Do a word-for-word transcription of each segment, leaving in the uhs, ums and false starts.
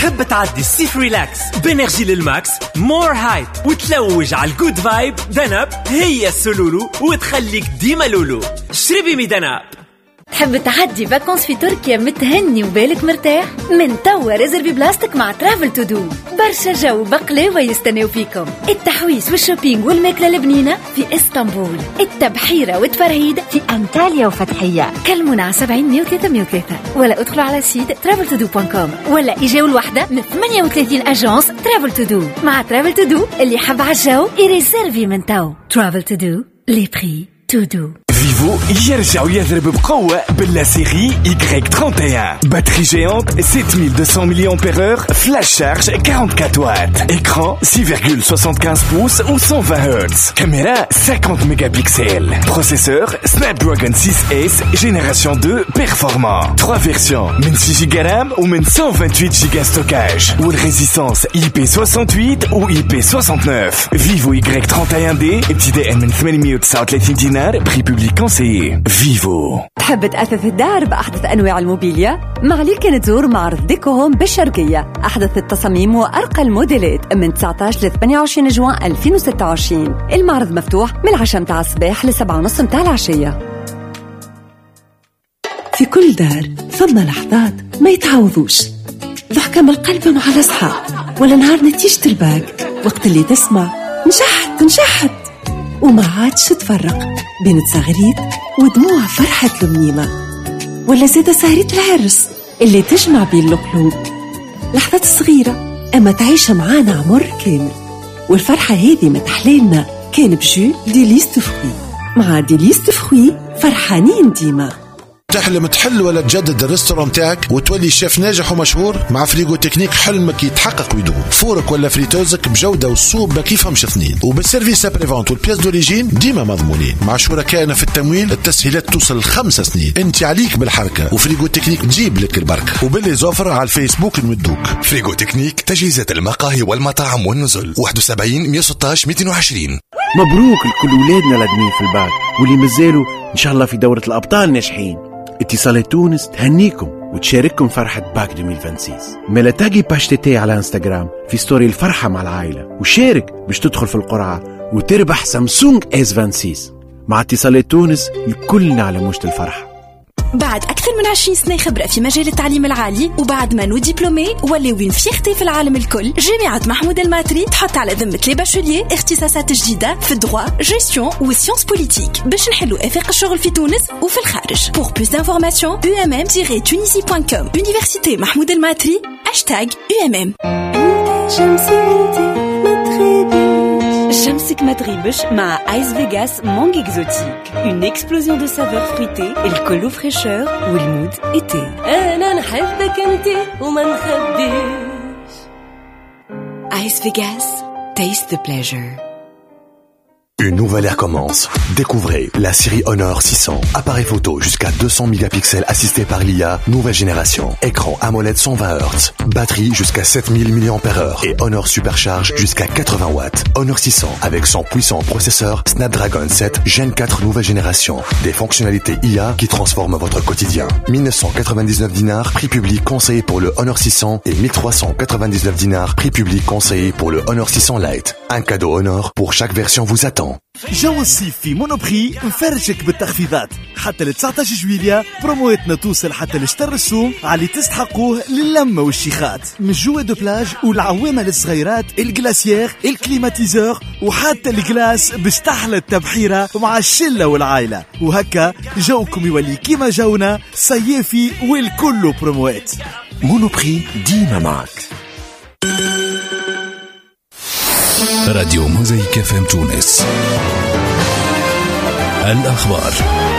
تحب تعدي الصيف ريلاكس بانرجي للماكس مور هايب وتلوج على الجود فايب؟ دناب هي السلولو وتخليك ديما لولو. شربي مي دناب. تحب تعدي فاكونس في تركيا متهني وبالك مرتاح؟ من توا ريزرفي بلاستيك مع ترافل تو دو. برشا جو بقلاوة يستناو فيكم. التحويس والشوبينج والماكلة البنينة في اسطنبول، التبحيرة والتفرهيد في أنطاليا وفتحية. كلمونا على سبعين مية وثلاثة مية وثلاثة ولا ادخلوا على سيت ترافل تو دو دوت كوم ولا اجاو الوحدة من ثمانية وثلاثين اجانس ترافل تو دو. مع ترافل تو دو اللي حب عالجو يريزرفي من تو. ترافل تو دو لي بري تو دو. فيفو يرجع ويضرب بقوة باللا سيري إي ثلاثة وأربعين. باتري جيانت سبعة آلاف ومئتين ملي أمبير، فلاش شارج أربعة وأربعين وات، إكران ستة فاصلة خمسة وخمسين بوص و مية وعشرين هرتز، كاميرا خمسين ميجا بكسل، بروسيسور سنابدراجون ستة اس جينيراسيون اثنين بيرفورمان، ثلاث فيرسيون من ستة جيجا رام و من مية وثمانية وعشرين جيجا ستوكاج، والريزيستانس إي بي ثمانية وستين و إي بي تسعة وثمانين. فيفو إي ثلاثة وأربعين دي ابتداء من ثمانمية وتسعة وثلاثين دينار، بري بوبليك كونسيي. فيفو. تحب تأثث الدار بأحدث أنواع الموبيليا؟ معليك تزور معرض ديكو هوم بالشرقية، أحدث التصاميم وأرقى الموديلات من تسعة عشر ل ثمانية وعشرين جوان ألفين وستة وعشرين. المعرض مفتوح من العشرة متاع الصباح لسبعة ونص متاع العشية. في كل دار ثم لحظات ما يتعوضوش، ضحكة من القلب مع الأصحاب، ولا نهار نتيجة الباك وقت اللي تسمع نجحت نجحت وما عادش تفرق بين تصغريت ودموع فرحة المنيمة، ولا زادة سهرة العرس اللي تجمع بين القلوب. لحظات صغيرة أما تعيش معانا عمر كامل، والفرحة هذه متحلالنا كان بجو ديليست فخوي. مع ديليست فخوي فرحانين ديما. تحلم تحل ولا تجدد الريستوران تاعك وتولي شيف ناجح ومشهور؟ مع فريغو تكنيك حلمك يتحقق ويدوم. فورك ولا فريتوزك بجودة والصوب ما كيفهمش اثنين، وبالسيرفيس ابريفونت والبياس دوريجين ديما مضمونين. مع شركائنا في التمويل التسهيلات توصل لخمس سنين. انت عليك بالحركة وفريغو تكنيك تجيب لك البركة. وباللي زوفر على الفيسبوك نمدوك. فريغو تكنيك تجهيزات المقاهي والمطاعم والنزل. واحد وسبعين مية وستة عشر ميتين وعشرين. مبروك لكل ولادنا الادمين في الباك واللي مازالوا ان شاء الله في دورة الابطال ناجحين. اتصالات تونس تهنيكم وتشارككم فرحة باك ألفين وستة وعشرين. ملا تاقي باش تي على انستغرام في ستوري الفرحة مع العائلة وشارك باش تدخل في القرعة وتربح سامسونج اس ستة وعشرين. مع اتصالات تونس الكلنا على موجة الفرحة. بعد أكثر من عشرين سنة خبرة في مجال التعليم العالي وبعد ما نو ديبلومي ولا وين فيختي في العالم الكل، جامعة محمود الماتري تحط على ذمة لي باشوليي اختصاصات جديدة في الدروا، جيستيون وسيونس بوليتيك باش نحلوا آفاق الشغل في تونس وفي الخارج. Pour plus d'informations u m m tiret tunisie point com. Université محمود الماتري hashtag U M M. شمسك ما تغيبش مع آيس فيغاس مونغ اكزوتيك، une explosion de saveurs fruitées الكل فريشور والمود ايتي. انا نحبك انتي وما نخبيش. آيس فيغاس taste the pleasure. Une nouvelle ère commence. Découvrez la série Honor six cents. Appareil photo jusqu'à deux cents mégapixels assisté par l'I A, nouvelle génération. Écran AMOLED cent vingt hertz. Batterie jusqu'à sept mille milliampères-heure. Et Honor Supercharge jusqu'à quatre-vingts watts. Honor six cents avec son puissant processeur Snapdragon sept Gen quatre nouvelle génération. Des fonctionnalités I A qui transforment votre quotidien. mille neuf cent quatre-vingt-dix-neuf dinars, prix public conseillé pour le Honor six cents et mille trois cent quatre-vingt-dix-neuf dinars, prix public conseillé pour le Honor six cents Lite. Un cadeau Honor pour chaque version vous attend. جو الصيف في مونوبري مفرشك بالتخفيضات حتى ل تسعة عشر جويلية. برومواتنا توصل حتى لشطر السوم على تستحقوه للمة والشيخات من جوا دو بلاج والعوامة للصغيرات، الجلاسيير، الكليماتيزور وحتى الجلاس باش تحلى التبحيرة مع الشلة والعائلة. وهكا جوكم يولي كيما جونا صيافي والكل بروموات. مونوبري ديما معك. راديو موزايك اف ام تونس. الأخبار.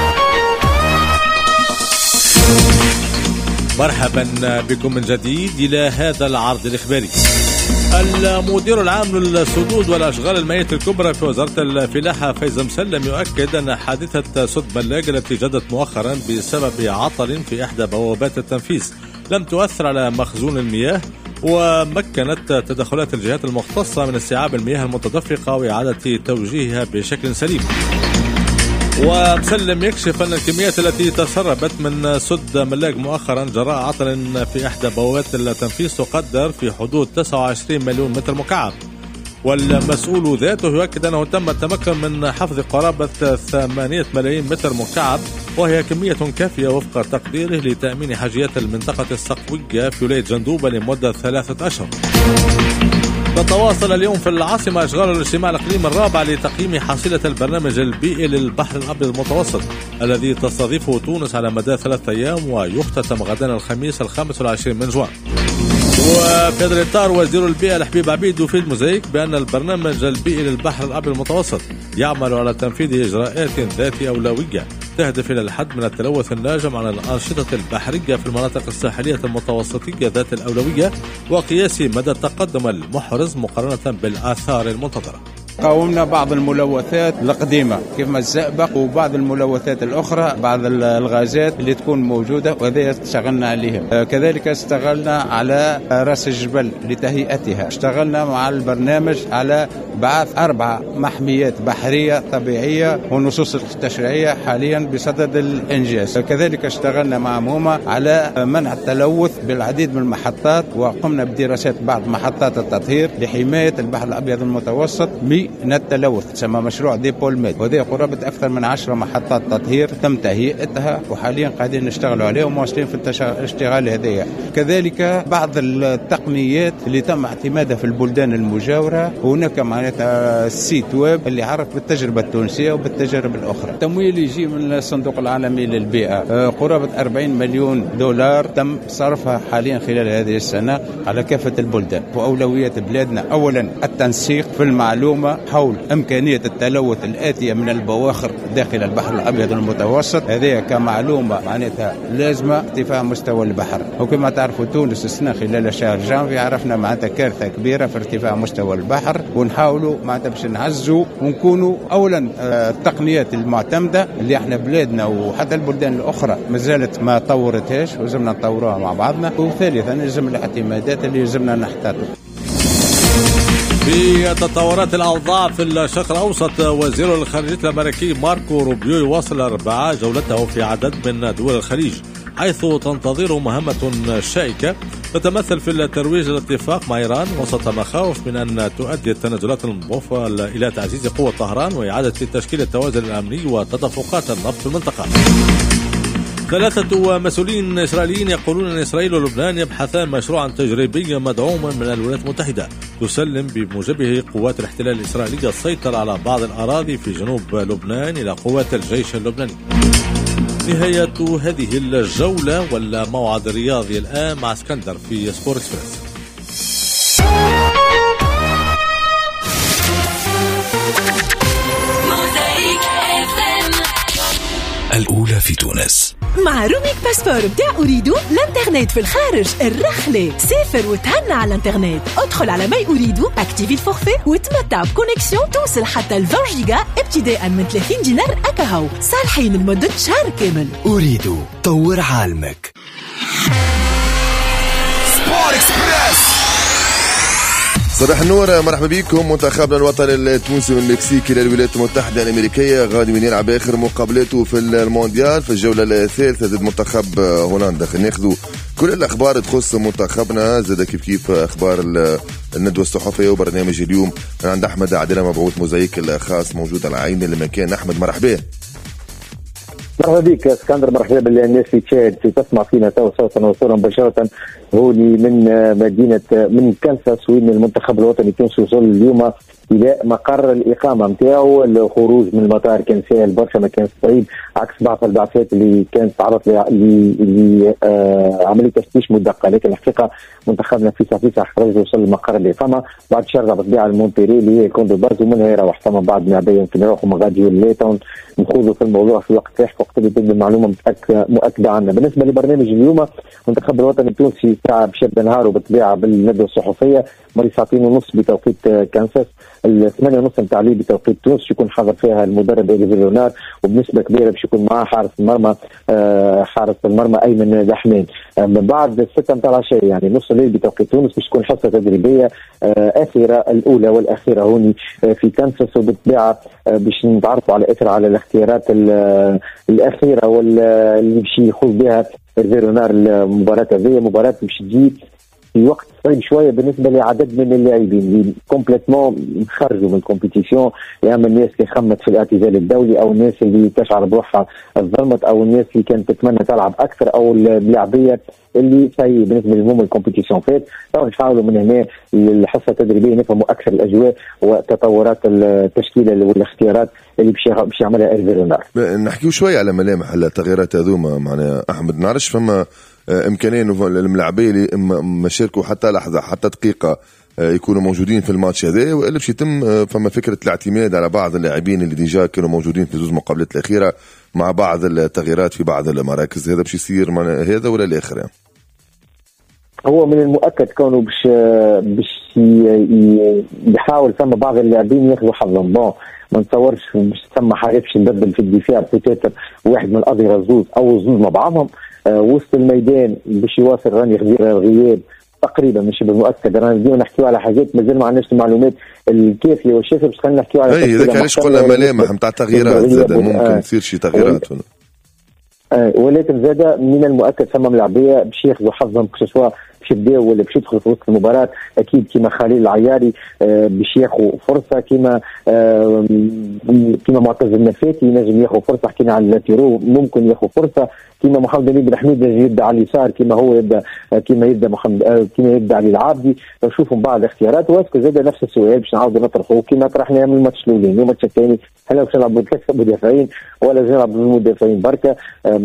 مرحبا بكم من جديد إلى هذا العرض الإخباري. المدير العام للسدود والأشغال المائية الكبرى في وزارة الفلاحة فايز مسلم يؤكد أن حادثة سد بلاق التي جدت مؤخرا بسبب عطل في إحدى بوابات التنفيذ لم تؤثر على مخزون المياه، ومكنت تدخلات الجهات المختصة من استيعاب المياه المتدفقة وإعادة توجيهها بشكل سليم. ومسلم يكشف أن الكميات التي تسربت من سد ملاق مؤخرا جراء عطل في إحدى بوابات التنفيذ تقدر في حدود تسعة وعشرين مليون متر مكعب. والمسؤول ذاته يؤكد أنه تم التمكن من حفظ قرابة ثمانية ملايين متر مكعب، وهي كمية كافية وفق تقديره لتأمين حاجيات المنطقة الصقوية في ولاية جندوبة لمدة ثلاثة أشهر. تتواصل اليوم في العاصمة أشغال الاجتماع الإقليمي الرابع لتقييم حصيلة البرنامج البيئي للبحر الأبيض المتوسط الذي تستضيفه تونس على مدى ثلاثة أيام، ويختتم غدا الخميس الخامس والعشرين من جوان. وفي هذا الإطار وزير البيئة الحبيب عبيد يفيد موزايك بأن البرنامج البيئي للبحر الأبيض المتوسط يعمل على تنفيذ إجراءات ذات أولوية تهدف إلى الحد من التلوث الناجم عن الأنشطة البحرية في المناطق الساحلية المتوسطية ذات الأولوية، وقياس مدى التقدم المحرز مقارنة بالآثار المنتظرة. قاومنا بعض الملوثات القديمة كيف ما الزئبق وبعض الملوثات الأخرى، بعض الغازات اللي تكون موجودة، وهذا اشتغلنا عليهم. كذلك اشتغلنا على رأس الجبل لتهيئتها، اشتغلنا مع البرنامج على بعث أربع محميات بحرية طبيعية والنصوص التشريعية حاليا بصدد الإنجاز. كذلك اشتغلنا مع موما على منع التلوث بالعديد من المحطات، وقمنا بدراسات بعض محطات التطهير لحماية البحر الأبيض المتوسط من التلوث، تسمى مشروع ديبولميد، وهذه قرابة أكثر من عشرة محطات تطهير تم تهيئتها وحاليا قاعدين نشتغلوا عليها ومواصلين في الاشتغال هذه. كذلك بعض التقنيات اللي تم اعتمادها في البلدان المجاورة، هناك معناتها السيت ويب اللي عرف بالتجربة التونسية وبالتجارب الأخرى. التمويل يجي من الصندوق العالمي للبيئة، قرابة أربعين مليون دولار تم صرفها حاليا خلال هذه السنة على كافة البلدان. وأولويات بلادنا أولا التنسيق في المعلومة حول إمكانية التلوث الآتية من البواخر داخل البحر الأبيض المتوسط، هذه كمعلومة معناتها لازمة ارتفاع مستوى البحر. وكما تعرفوا تونس السنة خلال شهر جانفي عرفنا معناتها كارثة كبيرة في ارتفاع مستوى البحر، ونحاولوا معناتها باش نعزوا ونكونوا أولا التقنيات المعتمدة اللي احنا بلادنا وحتى البلدان الأخرى ما زالت ما طورتهاش ولازمنا نطورها مع بعضنا، وثالثا لازم الاعتمادات اللي لازمنا نحتاطوا. في تطورات الأوضاع في الشرق الأوسط، وزير الخارجية الأمريكي ماركو روبيو يواصل الأربعاء جولته في عدد من دول الخليج، حيث تنتظره مهمة شائكة تتمثل في الترويج للاتفاق مع إيران وسط مخاوف من أن تؤدي التنازلات المضافة إلى تعزيز قوة طهران وإعادة تشكيل التوازن الأمني وتدفقات النفط في المنطقة. ثلاثة مسؤولين إسرائيليين يقولون أن إسرائيل ولبنان يبحثان مشروعا تجريبيا مدعوما من الولايات المتحدة تسلم بموجبه قوات الاحتلال الإسرائيلية السيطرة على بعض الأراضي في جنوب لبنان إلى قوات الجيش اللبناني. نهاية هذه الجولة والموعد الرياضي الآن مع اسكندر في سبورت اكسبرس. الأولى في تونس مع روميك باسبور بتاع أريدو الانترنت في الخارج الرخلة. سافر وتهنى على الانترنت، ادخل على ماي أريدو، اكتيفي الفورفي وتمتع بكونيكسيون توصل حتى ل عشرة جيجا ابتداء من ثلاثين دينار أكاهو، صالحين لمدة شهر كامل. أريدو، طور عالمك. سبورت اكسبرس. صباح النور، مرحبا بكم. منتخبنا الوطني التونسي من المكسيك الى الولايات المتحده الامريكيه غادي من يلعب اخر مقابلاته في المونديال في الجوله الثالثه ضد منتخب هولندا. خلينا ناخذوا كل الاخبار تخص منتخبنا، زاد كيف كيف اخبار الندوه الصحفيه وبرنامج اليوم عند احمد عادله مبعوث موزايك الخاص موجود على عين المكان. احمد مرحبا. مرحبا بك اسكندر، مرحبا بالناس اللي تشاهد في تسمع فينا تو صوتا وصولا مباشره هوني من مدينه من كانساس، وين المنتخب الوطني التونسي وصل اليوم الى مقر الاقامه نتاعو. الخروج من المطار كان سهل برشا، ما كان صعيب عكس بعض البعثات اللي كانت تعرض لعمليه تفتيش مدقق، لكن الحقيقه منتخبنا في صفيصه خرج وصل لمقر الاقامه بعد شرطه بالطبيعه المونتيري اللي هي كوندو باز، ومنها يروح ثم بعض لاعبين يمكن يروحوا مغاديو ليتون نخوضوا في الموضوع في وقت لاحق وقت اللي تبدا المعلومه مؤكده عنا. بالنسبه لبرنامج اليوم المنتخب الوطني التونسي ساعه بشد نهاره بالطبيعه بالندوه الصحفيه مري ساعتين ونص بتوقيت كانساس، الثمانية ونص نتاع الليل بتوقيت تونس يكون حاضر فيها المدرب إليفي لونار، وبنسبة كبيرة باش يكون معاه حارس المرمى آه حارس المرمى أيمن دحمان. من بعد الستة متاع العشاء يعني نص الليل بتوقيت تونس باش تكون حصة تدريبية آخرة الأولى والأخيرة هوني في كانساس، وبالطبيعة باش نتعرفوا على إثر على الاختيارات الأخيرة واللي باش يخوض بها الفيرونار. المباراة هذه مباراة باش تجي في وقت صعيب شويه بالنسبه لعدد من اللاعبين اللي كومبليتمون خرجوا من الكومبيتيسيون، يا اما الناس اللي خمت في الاعتزال الدولي او الناس اللي تشعر بروحها ظلمت او الناس اللي كانت تتمنى تلعب اكثر او اللاعبيه اللي سي بالنسبه لهم الكومبيتيسيون فات. طبعا نحاولوا من هنا الحصه التدريبيه نفهموا اكثر الاجواء وتطورات التشكيله والاختيارات اللي باش يعملها الفيرونار. نحكيو شويه على ملامح التغييرات هذوما معناها احمد، نعرفش فما امكانيه الملاعبيه اللي ما شاركوا حتى لحظه حتى دقيقه يكونوا موجودين في الماتش هذا، والا باش يتم فما فكره الاعتماد على بعض اللاعبين اللي ديجا كانوا موجودين في زوج مقابلات الاخيره مع بعض التغييرات في بعض المراكز. هذا باش يصير هذا ولا الاخر يعني؟ هو من المؤكد كونه باش باش يحاول ثم بعض اللاعبين ياخذوا حظهم. بون ما نتصورش باش ثم حاجه باش نبدل في الدفاع بوتيتر واحد من الاظهره زوز او زوز مع بعضهم. آه وسط الميدان باش يواصل راني غير الغياب تقريبا مش بالمؤكد، رانا نبداو نحكيو على حاجات مازال ما عندناش المعلومات الكافيه والشافيه باش خلينا نحكيو على اي هذاك علاش قلنا ملامح نتاع تغييرات زاد ممكن آه تصير شي تغييرات ولا آه ولكن زاد من المؤكد ثم ملاعبيه باش ياخذوا حظهم كسوا باش يبداو ولا باش يدخلوا في وسط المباراه. اكيد كيما خليل العياري آه باش ياخذوا فرصه، كيما آه كيما معتز النفاتي ينجم ياخذ فرصه، حكينا على اللاتيرو ممكن ياخذ فرصه، كيما محمد علي بن حميد يبدا على اليسار كيما هو يبدا كيما يبدا محمد آه كيما يبدا علي العابدي. نشوفوا بعض الاختيارات واسكو زاد نفس السؤال باش نعاودوا نطرحوه كيما طرحنا من الماتش الاولاني. الماتش الثاني هل باش نلعبوا ثلاثه مدافعين ولا نلعبوا بالمدافعين بركه؟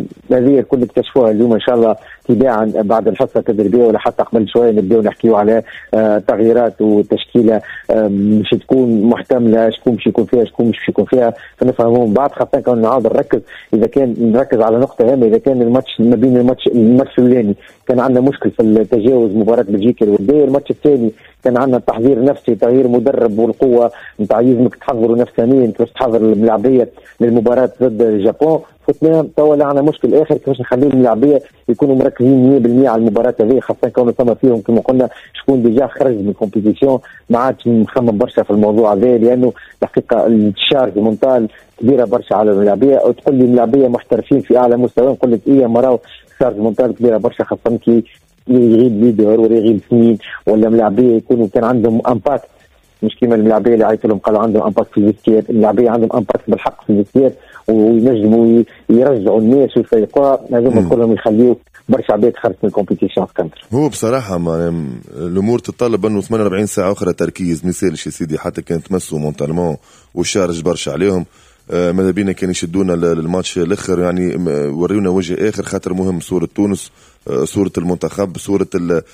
هذه الكل اكتشفوها اليوم ان شاء الله تباعا بعد الحصه التدريبيه ولا حتى قبل شويه نبداو نحكيو على آه تغييرات وتشكيله مش آه تكون محتمله، شكون باش يكون فيها شكون مش باش يكون فيها، فنفهموهم بعد. خاصه كون نعاود نركز اذا كان نركز على نقطه هامه، اذا كان الماتش ما بين الماتش الماتش الاولاني كان عندنا مشكل في التجاوز مباراه بلجيكا الوديه، الماتش الثاني كان عندنا تحضير نفسي تغيير مدرب والقوه نتاع يلزمك تحضروا نفسانيا كيفاش تحضر الملاعبيه للمباراه ضد اليابان. فتنا توا عندنا مشكل اخر كيفاش نخليو الملاعبيه يكونوا مركزين مية بالمية على المباراه هذه، خاصه كونه ثم فيهم كما قلنا شكون ديجا خرج من الكومبيتيسيون ما عادش مخمم برشا في الموضوع هذا، لانه الحقيقه الشارج مونتال كبيره برشا على الملاعبيه. وتقول لي ملاعبيه محترفين في اعلى مستوى نقول لك ايه مراو شارج مونتال كبيره برشا، خاصه كي يغيب ليدر ولا يغيب سنين ولا ملاعبيه يكونوا كان عندهم امباكت، مش كيما الملاعبيه اللي عيطوا لهم قالوا عندهم امباكت في الفيستير. الملاعبيه عندهم امباكت بالحق في الفيستير وينجموا يرجعوا الناس ويفيقوها، هذوما كلهم يخليوا برشا عباد خرجت من الكومبيتيشن كانتر. هو بصراحه ما الامور تتطلب انه ثمانية وأربعين ساعه اخرى تركيز، ما يسالش يا سيدي حتى كان تمسوا مونتالمون والشارج برشا عليهم. آه ماذا بينا كان يشدونا للماتش الاخر يعني وريونا وجه اخر خاطر مهم صوره تونس، آه صوره المنتخب، صوره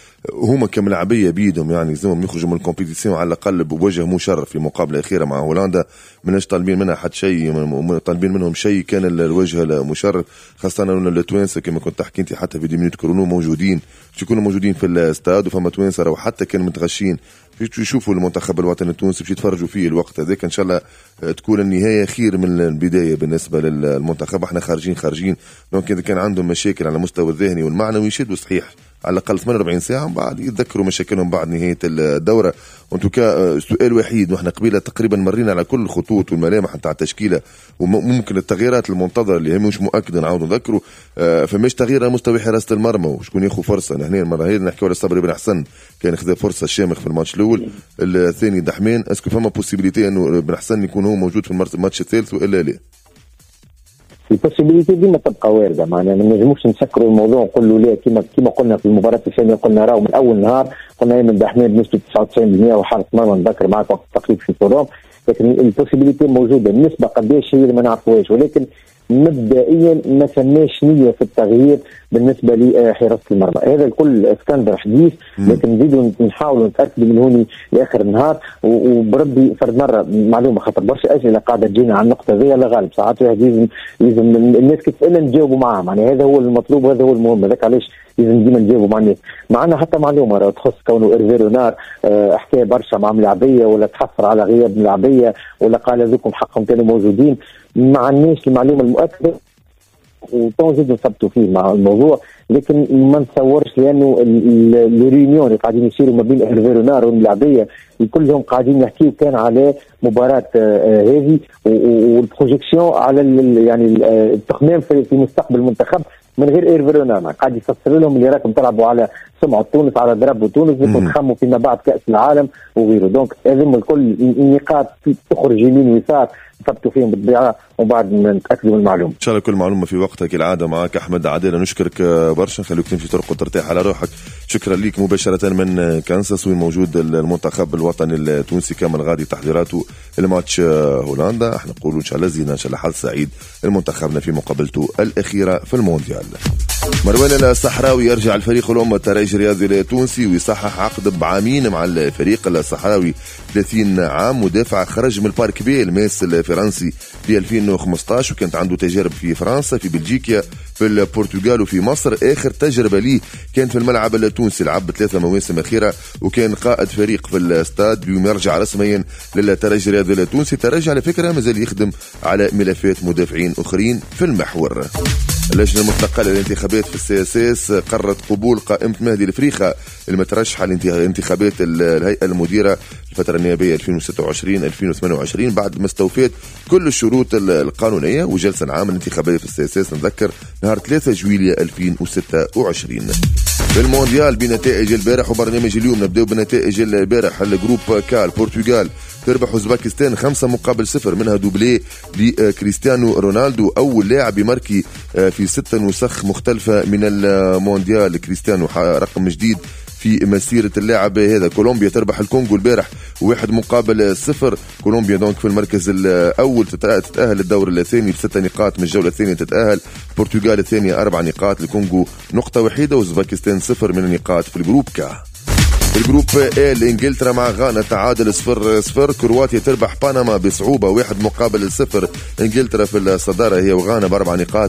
هما كملاعبيه بيدهم يعني زوم يخرجوا من الكومبيتيسيون على الاقل بوجه مشرف في مقابله اخيره مع هولندا. مناش طالبين منها حتى شيء، طالبين منهم شيء كان الوجه المشرف، خاصه انه التوانسه كما كنت تحكي انت حتى في دي مينوت كرونو موجودين باش يكونوا موجودين في الاستاد، وفما توانسه راهو حتى كانوا متغشين باش يشوفوا المنتخب الوطني التونسي باش يتفرجوا فيه الوقت هذاك. ان شاء الله تكون النهايه خير من البدايه بالنسبه للمنتخب. احنا خارجين خارجين دونك اذا كان عندهم مشاكل على المستوى الذهني والمعنوي يشدوا صحيح على الاقل ثمانية وأربعين ساعه بعد يتذكروا مشاكلهم بعد نهايه الدوره. وانتوكا سؤال وحيد واحنا قبيله تقريبا مرينا على كل الخطوط والملامح نتاع التشكيله وممكن التغييرات المنتظره اللي هي مش مؤكده نعاودوا نذكروا. آه فماش تغيير على مستوى حراسه المرمى وشكون ياخذ فرصه. هنا المره هذه نحكيو على صبري بن حسن كان خذ فرصه شامخ في الماتش الاول، الثاني دحمان. اسكو فما بوسيبيليتي انه بن حسن يكون هو موجود في الماتش الثالث والا لا؟ البوسيبيليتي ديما تبقى وارده، معناها ما نجموش نسكروا الموضوع ونقولوا لا كيما كيما قلنا في المباراه الثانيه قلنا راهو من اول نهار قلنا ايمن دحمان بنسبه تسعة وتسعين بالمئة وحارس مرمى نذكر معك وقت التقريب في فورام، لكن البوسيبيليتي موجوده. النسبه قداش هي اللي ما نعرفوهاش، ولكن مبدئيا ما فماش نيه في التغيير بالنسبه لحراسه المرمى. هذا الكل اسكندر حديث، لكن نزيدوا نحاولوا نتاكدوا من هوني لاخر النهار. وبربي فرد مره معلومه خاطر برشا اسئله قاعده تجينا على النقطه ذي لا غالب ساعات واحد لازم لازم الناس كي تسالنا نجاوبوا معاهم، يعني هذا هو المطلوب وهذا هو المهم. هذاك علاش لازم ديما نجاوبوا مع الناس. معنا حتى معلومه راه تخص كونه إرفيرونار اه حكى برشا مع ملاعبيه ولا تحفر على غياب ملاعبيه ولا قال هذوكم حقهم كانوا موجودين، ما عندناش المعلومه المؤكده وتنزيد نثبتوا فيه مع الموضوع. لكن ما نتصورش لانه الريونيون اللي قاعدين يصيروا ما بين هيرفي رونار واللاعبيه كلهم قاعدين يحكيوا كان على مباراه هذه والبروجيكسيون على يعني التخمام في مستقبل المنتخب من غير ايرفي رونار. قاعد يفسر لهم اللي راكم تلعبوا على سمعة تونس على درب تونس بدكم تخموا فيما بعد كاس العالم وغيره. دونك هذم الكل نقاط تخرج يمين ويسار ثبتوا فيهم بالطبيعه وبعد نتاكدوا من المعلومه. ان شاء الله كل معلومه في وقتها كالعاده. معك احمد عادل، نشكرك برشا، خليك تمشي ترقد ترتاح على روحك. شكرا ليك مباشره من كانساس وين موجود المنتخب الوطني التونسي كامل غادي تحضيراته الماتش هولندا. احنا نقولوا ان شاء الله زينا ان شاء الله حظ سعيد المنتخبنا في مقابلته الاخيره في المونديال. مروان الصحراوي يرجع الفريق الأم الترجي الرياضي التونسي ويصحح عقد بعامين مع الفريق الصحراوي ثلاثين عام. مدافع خرج من البارك بي الماس الفرنسي في ألفين وخمسطاش وكانت عنده تجارب في فرنسا في بلجيكا في البرتغال وفي مصر. آخر تجربة ليه كانت في الملعب التونسي، لعب ثلاثة مواسم أخيرة وكان قائد فريق في الاستاد. اليوم يرجع رسميا للترجي الرياضي التونسي. الترجي على فكرة مازال يخدم على ملفات مدافعين أخرين في المحور. اللجنة المستقلة للانتخابات في السياسيس قررت قبول قائمة مهدي الفريخة المترشحة لانتخابات الهيئة المديرة الفترة النيابية ألفين وستة وعشرين ألفين وثمانية وعشرين بعد ما استوفيت كل الشروط القانونية. وجلسة عام الانتخابات في السياسيس نتذكر نهار ثلاثة جويلية ألفين وستة وعشرين. في المونديال بنتائج البارح وبرنامج اليوم نبدأ بنتائج البارح. الجروب كا البرتغال تربح اوزباكستان خمسة مقابل صفر، منها دوبلي لكريستيانو رونالدو أول لاعب يماركي في ست نسخ مختلفة من المونديال. كريستيانو رقم جديد في مسيرة اللاعب هذا. كولومبيا تربح الكونغو البارح واحد مقابل صفر. كولومبيا دونك في المركز الأول تتأهل الدور الثاني بستة نقاط من الجولة الثانية تتأهل. البرتغال الثانية أربع نقاط، الكونغو نقطة وحيدة، وأوزباكستان صفر من النقاط في الجروب كا. الجروب ال انجلترا مع غانا تعادل صفر صفر. كرواتيا تربح بنما بصعوبة واحد مقابل صفر. انجلترا في الصدارة هي وغانا باربع نقاط.